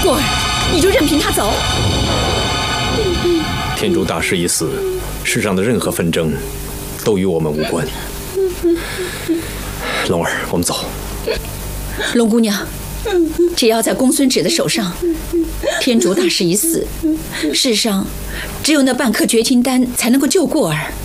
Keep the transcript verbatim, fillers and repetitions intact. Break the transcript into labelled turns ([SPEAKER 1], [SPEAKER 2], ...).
[SPEAKER 1] 过儿，你就任凭他走？
[SPEAKER 2] 天竺大师已死，世上的任何纷争都与我们无关。龙儿，我们走。
[SPEAKER 1] 龙姑娘，只要在公孙止的手上，天竺大师已死，世上只有那半颗绝情丹才能够救过儿。